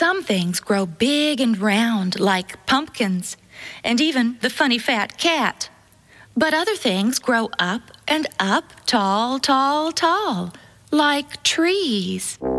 Some things grow big and round like pumpkins, and even the funny fat cat. But other things grow up and up, tall, tall, tall, like trees.